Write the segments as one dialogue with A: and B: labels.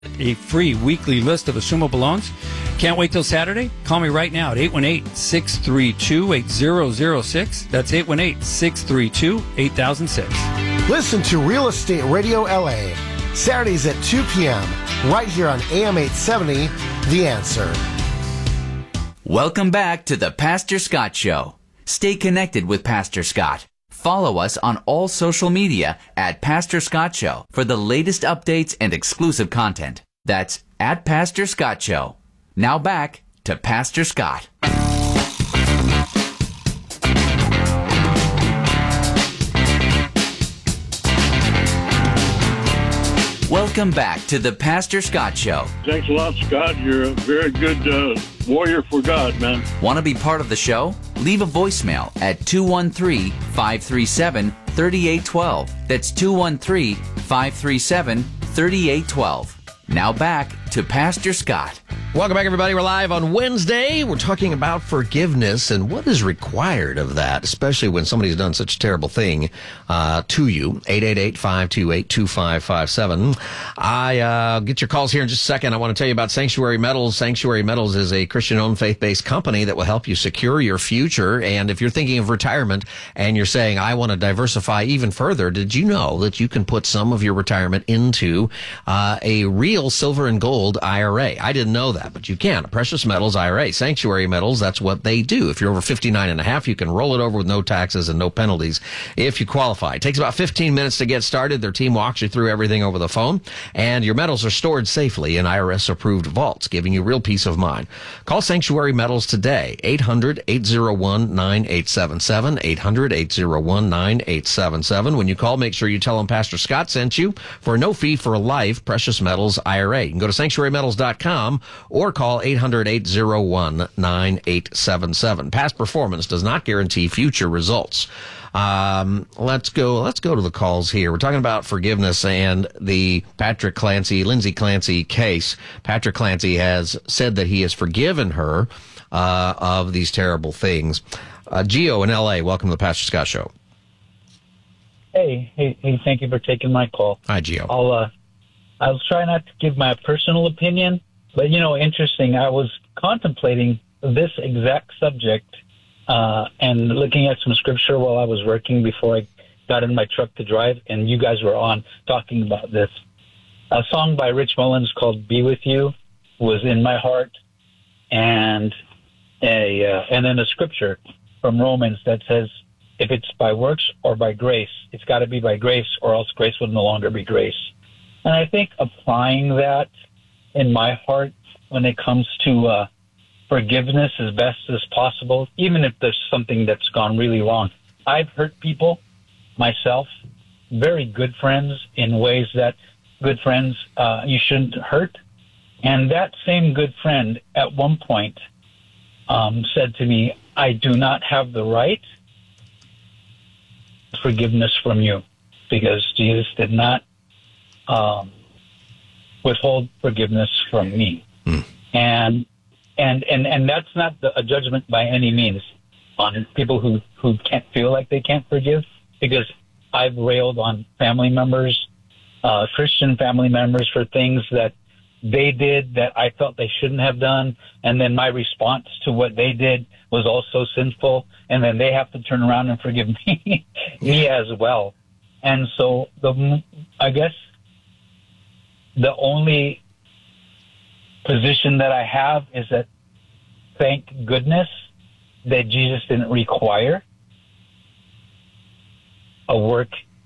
A: A free weekly list of assumable loans. Can't wait till Saturday? Call me right now at 818-632-8006. That's 818-632-8006.
B: Listen to Real Estate Radio LA, Saturdays at 2 p.m., right here on AM 870, The Answer.
C: Welcome back to the Pastor Scott Show. Stay connected with Pastor Scott. Follow us on all social media at Pastor Scott Show for the latest updates and exclusive content. That's at Pastor Scott Show. Now back to Pastor Scott. Welcome back to the Pastor Scott Show.
D: Thanks a lot, Scott. You're a very good warrior for God, man.
C: Want to be part of the show? Leave a voicemail at 213-537-3812. That's 213-537-3812. Now back to Pastor Scott.
E: Welcome back, everybody. We're live on Wednesday. We're talking about forgiveness and what is required of that, especially when somebody's done such a terrible thing to you. 888-528-2557. I'll get your calls here in just a second. I want to tell you about Sanctuary Metals. Sanctuary Metals is a Christian-owned, faith-based company that will help you secure your future. And if you're thinking of retirement and you're saying, I want to diversify even further, did you know that you can put some of your retirement into a real silver and gold IRA? I didn't know that, but you can. A precious metals IRA. Sanctuary Metals, that's what they do. If you're over 59 and a half, you can roll it over with no taxes and no penalties if you qualify. It takes about 15 minutes to get started. Their team walks you through everything over the phone, and your metals are stored safely in IRS-approved vaults, giving you real peace of mind. Call Sanctuary Metals today, 800-801-9877, 800-801-9877. When you call, make sure you tell them Pastor Scott sent you for no fee for a life precious metals IRA. You can go to sanctuarymetals.com or call 800-801-9877. Past performance does not guarantee future results. Let's go to the calls here. We're talking about forgiveness and the Lindsay Clancy case. Patrick Clancy has said that he has forgiven her of these terrible things. Gio in LA, welcome to the Pastor Scott Show.
F: Hey, thank you for taking my call.
E: Hi, Gio.
F: I'll try not to give my personal opinion, but, interesting. I was contemplating this exact subject and looking at some scripture while I was working before I got in my truck to drive, and you guys were on talking about this. A song by Rich Mullins called Be With You was in my heart, and then a scripture from Romans that says, if it's by works or by grace, it's got to be by grace, or else grace will no longer be grace. And I think applying that in my heart when it comes to forgiveness as best as possible, even if there's something that's gone really wrong. I've hurt people myself, very good friends, in ways that good friends you shouldn't hurt. And that same good friend at one point said to me, I do not have the right forgiveness from you, because Jesus did not withhold forgiveness from me. And that's not a judgment by any means on people who can't feel like they can't forgive, because I've railed on family members, Christian family members, for things that they did that I felt they shouldn't have done, and then my response to what they did was also sinful, and then they have to turn around and forgive me as well. And so I guess the only position that I have is that, thank goodness that Jesus didn't require a work,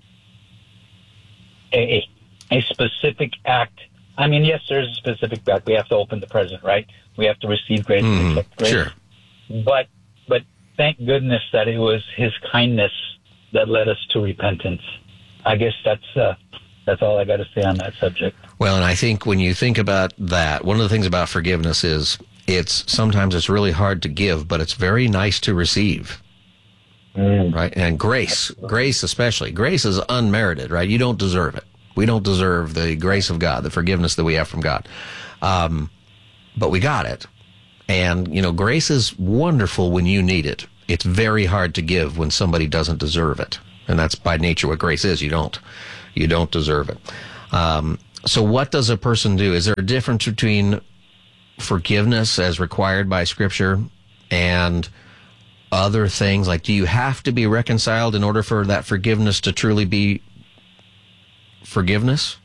F: a specific act. I mean, yes, there's a specific act. We have to open the present, right? We have to receive grace and accept grace.
E: Sure.
F: But thank goodness that it was his kindness that led us to repentance. I guess that's all I got to say on that subject.
E: Well, and I think when you think about that, one of the things about forgiveness is sometimes it's really hard to give, but it's very nice to receive. Right? And grace especially. Grace is unmerited, right? You don't deserve it. We don't deserve the grace of God, the forgiveness that we have from God. But we got it. And, grace is wonderful when you need it. It's very hard to give when somebody doesn't deserve it. And that's by nature what grace is. You don't deserve it. So what does a person do? Is there a difference between forgiveness as required by Scripture and other things? Like, do you have to be reconciled in order for that forgiveness to truly be forgiveness?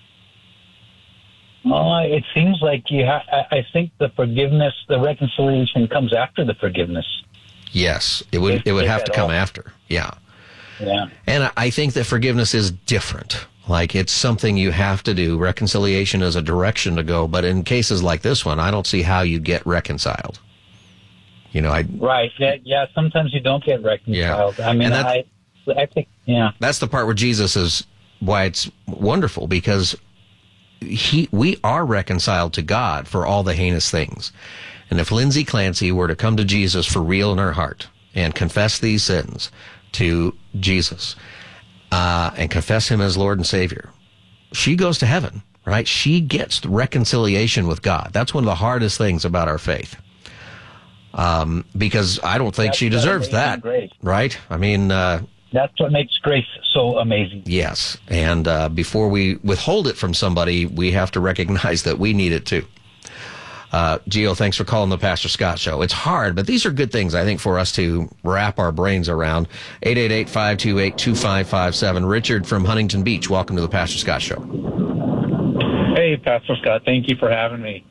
F: It seems like I think the forgiveness, the reconciliation comes after the forgiveness.
E: Yes, it would have to come after. Yeah.
F: Yeah.
E: And I think that forgiveness is different. Like, it's something you have to do. Reconciliation is a direction to go. But in cases like this one, I don't see how you get reconciled. You know,
F: Right. Yeah. Sometimes you don't get reconciled.
E: Yeah.
F: I mean, I think, yeah.
E: That's the part where Jesus is, why it's wonderful, because we are reconciled to God for all the heinous things. And if Lindsay Clancy were to come to Jesus for real in her heart and confess these sins to Jesus, and confess him as Lord and Savior, she goes to heaven, right? She gets reconciliation with God. That's one of the hardest things about our faith. Because I don't think she deserves that,
F: grace.
E: Right? I mean,
F: that's what makes grace so amazing.
E: Yes. And before we withhold it from somebody, we have to recognize that we need it too. Gio, thanks for calling the Pastor Scott Show. It's hard, but these are good things, I think, for us to wrap our brains around. 888-528-2557. Richard from Huntington Beach, welcome to the Pastor Scott Show.
G: Hey, Pastor Scott, thank you for having me.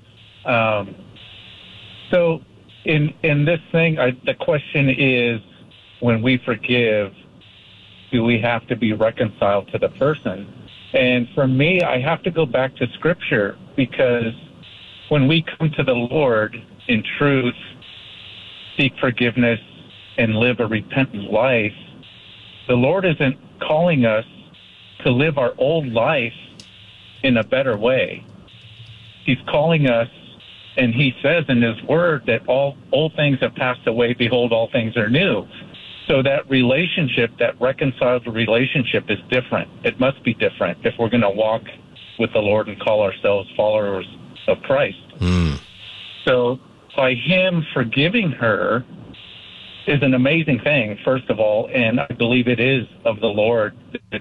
G: So in this thing, the question is, when we forgive, do we have to be reconciled to the person? And for me, I have to go back to Scripture, because when we come to the Lord in truth, seek forgiveness, and live a repentant life, the Lord isn't calling us to live our old life in a better way. He's calling us, and he says in his word that all old things have passed away, behold, all things are new. So that relationship, that reconciled relationship, is different. It must be different if we're going to walk with the Lord and call ourselves followers of Christ. So by him forgiving her is an amazing thing, first of all, and I believe it is of the Lord.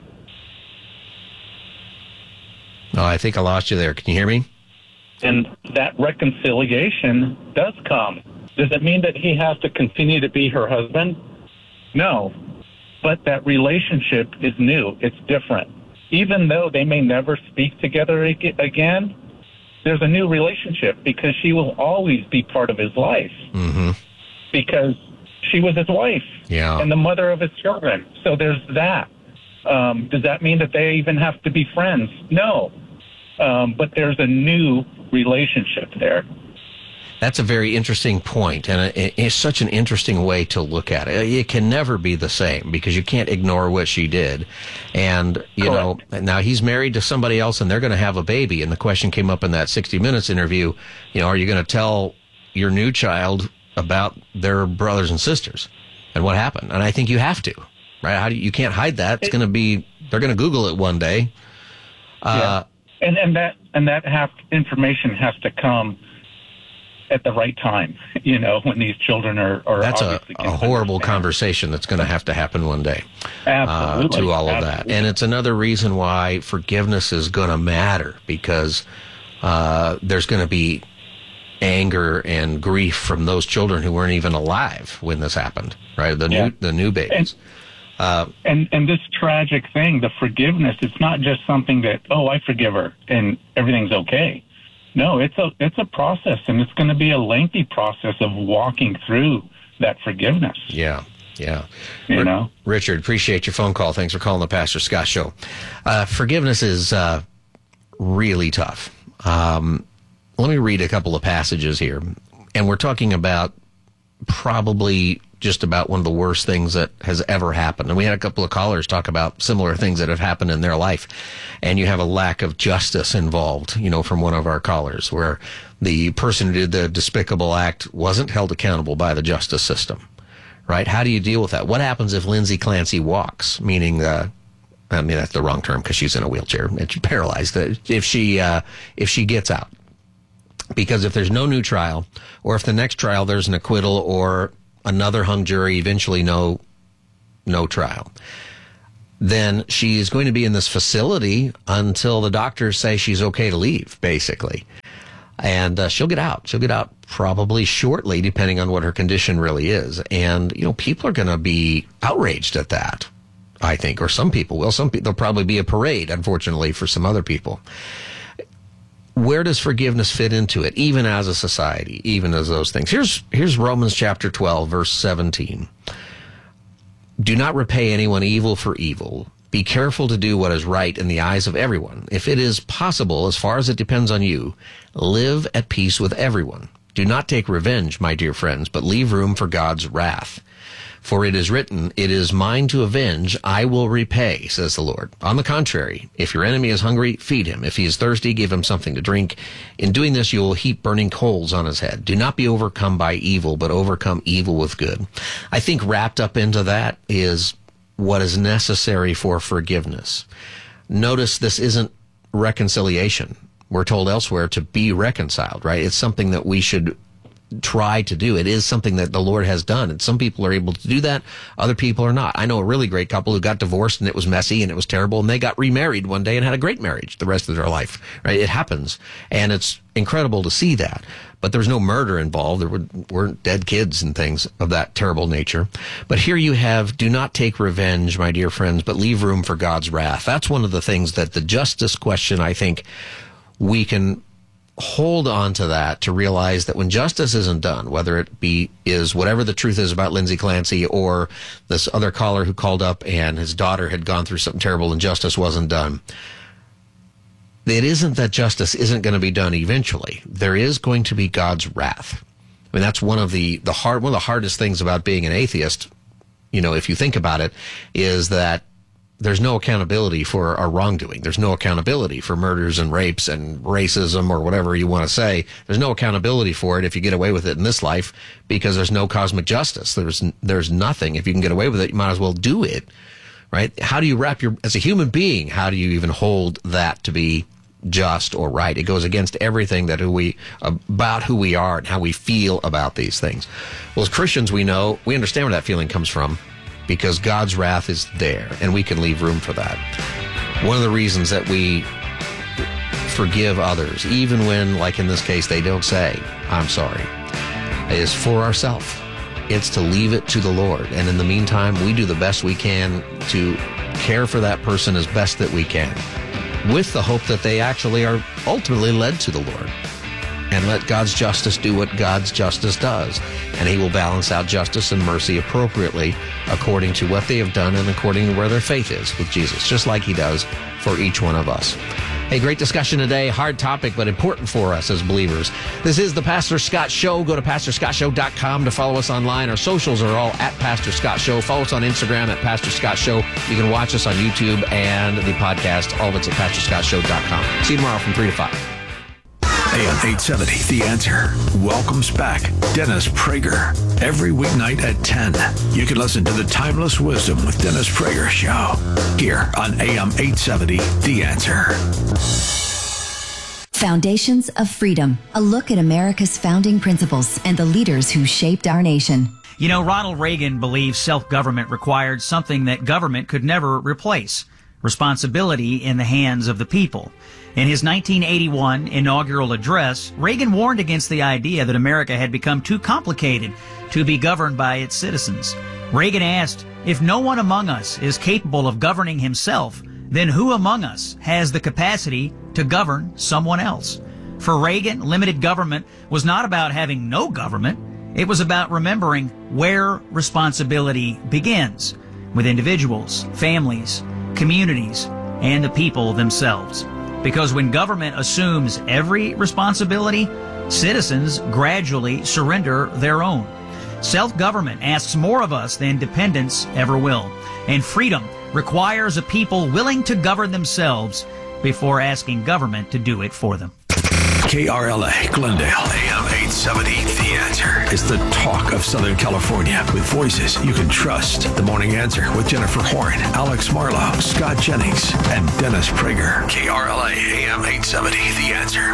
E: Oh, I think I lost you there. Can you hear me?
G: And that reconciliation does come. Does it mean that he has to continue to be her husband? No. But that relationship is new. It's different. Even though they may never speak together again, there's a new relationship, because she will always be part of his life. Mm-hmm. Because she was his wife and the mother of his children. So there's that. Does that mean that they even have to be friends? No. But there's a new relationship there.
E: That's a very interesting point, and it's such an interesting way to look at it. It can never be the same, because you can't ignore what she did. And, you know, now he's married to somebody else, and they're going to have a baby. And the question came up in that 60 Minutes interview, you know, are you going to tell your new child about their brothers and sisters and what happened? And I think you have to, right? You can't hide that. It's going to be, they're going to Google it one day.
G: And that information has to come at the right time, you know, when these children are
E: that's a horrible conversation that's going to have to happen one day.
G: Absolutely.
E: To all of that. And it's another reason why forgiveness is going to matter, because there's going to be anger and grief from those children who weren't even alive when this happened, right? The new babies.
G: And this tragic thing, the forgiveness, it's not just something that, oh, I forgive her and everything's okay. No, it's a process, and it's going to be a lengthy process of walking through that forgiveness.
E: Yeah.
G: You know?
E: Richard, appreciate your phone call. Thanks for calling the Pastor Scott Show. Forgiveness is really tough. Let me read a couple of passages here. And we're talking about probably just about one of the worst things that has ever happened. And we had a couple of callers talk about similar things that have happened in their life. And you have a lack of justice involved, you know, from one of our callers, where the person who did the despicable act wasn't held accountable by the justice system, right? How do you deal with that? What happens if Lindsay Clancy walks, meaning, I mean, that's the wrong term because she's in a wheelchair and she's paralyzed. If she gets out, because if there's no new trial, or if the next trial there's an acquittal or another hung jury, eventually no trial. then she's going to be in this facility until the doctors say she's okay to leave, basically. And she'll get out. She'll get out probably shortly, depending on what her condition really is. And, people are going to be outraged at that, I think, or some people will. There'll probably be a parade, unfortunately, for some other people. Where does forgiveness fit into it, even as a society, even as those things? Here's Romans chapter 12, verse 17. Do not repay anyone evil for evil. Be careful to do what is right in the eyes of everyone. If it is possible, as far as it depends on you, live at peace with everyone. Do not take revenge, my dear friends, but leave room for God's wrath. For it is written, it is mine to avenge, I will repay, says the Lord. On the contrary, if your enemy is hungry, feed him. If he is thirsty, give him something to drink. In doing this, you will heap burning coals on his head. Do not be overcome by evil, but overcome evil with good. I think wrapped up into that is what is necessary for forgiveness. Notice this isn't reconciliation. We're told elsewhere to be reconciled, right? It's something that we should try to do. It is something that the Lord has done. And some people are able to do that. Other people are not. I know a really great couple who got divorced and it was messy and it was terrible, and they got remarried one day and had a great marriage the rest of their life, right? It happens. And it's incredible to see that. But there's no murder involved. There weren't dead kids and things of that terrible nature. But here you have, do not take revenge, my dear friends, but leave room for God's wrath. That's one of the things that the justice question, I think, we can hold on to that, to realize that when justice isn't done, whether it is whatever the truth is about Lindsay Clancy or this other caller who called up and his daughter had gone through something terrible and justice wasn't done, it isn't that justice isn't going to be done eventually. There is going to be God's wrath. I mean, that's one of the hardest things about being an atheist, if you think about it, is that there's no accountability for our wrongdoing. There's no accountability for murders and rapes and racism or whatever you want to say. There's no accountability for it if you get away with it in this life, because there's no cosmic justice. There's nothing. If you can get away with it, you might as well do it, right? How do you as a human being, how do you even hold that to be just or right? It goes against everything about who we are and how we feel about these things. Well, as Christians, we understand where that feeling comes from, because God's wrath is there, and we can leave room for that. One of the reasons that we forgive others, even when, like in this case, they don't say, I'm sorry, is for ourselves. It's to leave it to the Lord. And in the meantime, we do the best we can to care for that person as best that we can, with the hope that they actually are ultimately led to the Lord. And let God's justice do what God's justice does. And he will balance out justice and mercy appropriately according to what they have done and according to where their faith is with Jesus, just like he does for each one of us. Hey, great discussion today. Hard topic, but important for us as believers. This is the Pastor Scott Show. Go to PastorScottShow.com to follow us online. Our socials are all at Pastor Scott Show. Follow us on Instagram at Pastor Scott Show. You can watch us on YouTube and the podcast. All of it's at PastorScottShow.com. See you tomorrow from 3 to 5.
H: AM 870, The Answer, welcomes back Dennis Prager. Every weeknight at 10, you can listen to the Timeless Wisdom with Dennis Prager show here on AM 870, The Answer.
I: Foundations of Freedom, a look at America's founding principles and the leaders who shaped our nation.
J: Ronald Reagan believed self-government required something that government could never replace: responsibility in the hands of the people. In his 1981 inaugural address, Reagan warned against the idea that America had become too complicated to be governed by its citizens. Reagan asked, if no one among us is capable of governing himself, then who among us has the capacity to govern someone else? For Reagan, limited government was not about having no government. It was about remembering where responsibility begins, with individuals, families, communities, and the people themselves. Because when government assumes every responsibility, citizens gradually surrender their own. Self-government asks more of us than dependence ever will. And freedom requires a people willing to govern themselves before asking government to do it for them.
H: KRLA, Glendale, AM 870, The Answer is the talk of Southern California, with voices you can trust. The Morning Answer with Jennifer Horn, Alex Marlowe, Scott Jennings, and Dennis Prager. KRLA, AM 870, The Answer.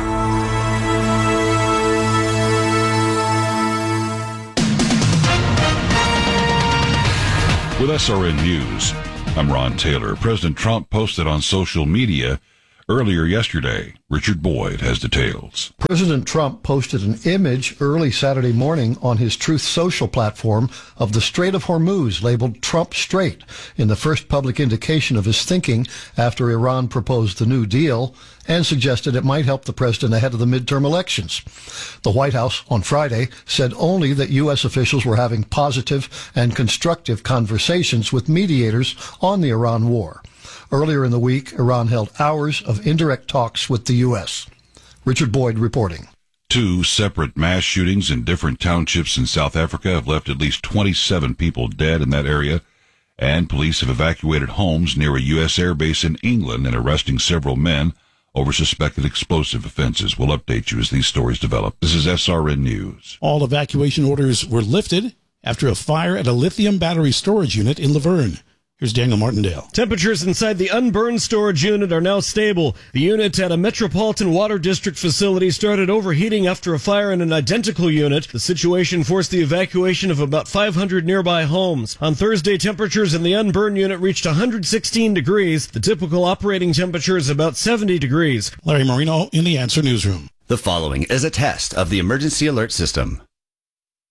K: With SRN News, I'm Ron Taylor. President Trump posted on social media earlier yesterday. Richard Boyd has details.
L: President Trump posted an image early Saturday morning on his Truth Social platform of the Strait of Hormuz labeled Trump Strait in the first public indication of his thinking after Iran proposed the New Deal and suggested it might help the president ahead of the midterm elections. The White House on Friday said only that U.S. officials were having positive and constructive conversations with mediators on the Iran war. Earlier in the week, Iran held hours of indirect talks with the U.S. Richard Boyd reporting.
K: 2 separate mass shootings in different townships in South Africa have left at least 27 people dead in that area, and police have evacuated homes near a U.S. airbase in England and arresting several men over suspected explosive offenses. We'll update you as these stories develop. This is SRN News.
M: All evacuation orders were lifted after a fire at a lithium battery storage unit in Laverne. Here's Daniel Martindale.
N: Temperatures inside the unburned storage unit are now stable. The unit at a Metropolitan Water District facility started overheating after a fire in an identical unit. The situation forced the evacuation of about 500 nearby homes. On Thursday, temperatures in the unburned unit reached 116 degrees. The typical operating temperature is about 70 degrees.
M: Larry Marino in the Answer Newsroom.
O: The following is a test of the emergency alert system.